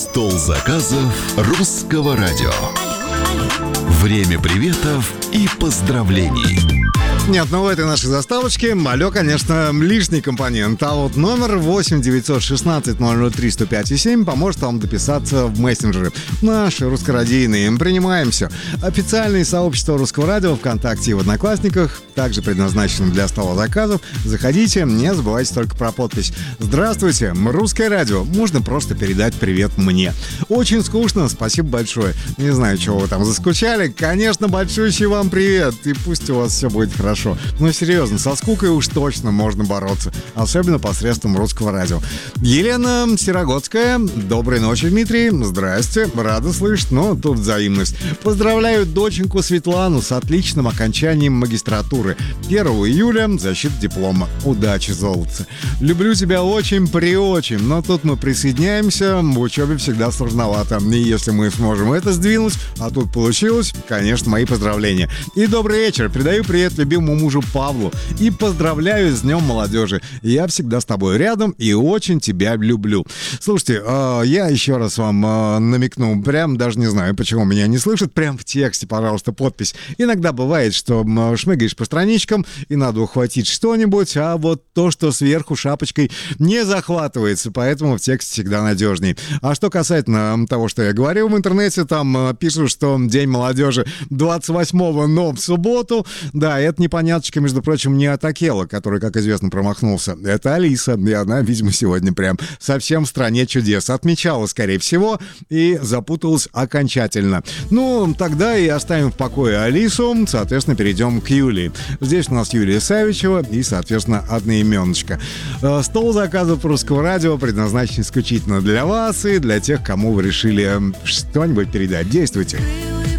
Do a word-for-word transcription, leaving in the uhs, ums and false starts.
Стол заказов русского радио. Время приветов и поздравлений. Нет, ну в этой нашей заставочке алло, конечно, лишний компонент. А вот номер восемь девятьсот шестнадцать ноль ноль три сто пять и семь поможет вам дописаться в мессенджеры. Наши русскорадийные. Принимаем все. Официальное сообщество Русского радио ВКонтакте и в Одноклассниках, также предназначено для стола заказов. Заходите, не забывайте только про подпись. Здравствуйте, Русское радио. Можно просто передать привет мне. Очень скучно, спасибо большое. Не знаю, чего вы там заскучали. Конечно, большущий вам привет. И пусть у вас все будет хорошо. Но серьезно, со скукой уж точно можно бороться. Особенно посредством Русского радио. Елена Серогодская. Доброй ночи, Дмитрий. Здрасте. Рада слышать, но тут взаимность. Поздравляю доченьку Светлану с отличным окончанием магистратуры. первого июля защита диплома. Удачи, золотце. Люблю тебя очень-преочень. Но тут мы присоединяемся. В учебе всегда сложновато. И если мы сможем это сдвинуть, а тут получилось, конечно, мои поздравления. И добрый вечер. Передаю привет любимому мужу Павлу и поздравляю с Днем молодежи. Я всегда с тобой рядом и очень тебя люблю. Слушайте, э, я еще раз вам э, намекну, прям даже не знаю, почему меня не слышат, прям в тексте, пожалуйста, подпись. Иногда бывает, что э, шмыгаешь по страничкам и надо ухватить что-нибудь, а вот то, что сверху шапочкой, не захватывается, поэтому в тексте всегда надежней. А что касательно того, что я говорил в интернете, там э, пишут, что День молодежи двадцать восьмого, но в субботу. Да, это непонятно. Поняточка, между прочим, не от Акела, который, как известно, промахнулся. Это Алиса, и она, видимо, сегодня прям совсем в стране чудес. Отмечала, скорее всего, и запуталась окончательно. Ну, тогда и оставим в покое Алису, соответственно, перейдем к Юлии. Здесь у нас Юлия Савичева и, соответственно, одноименочка. Стол заказов Русского радио предназначен исключительно для вас и для тех, кому вы решили что-нибудь передать. Действуйте.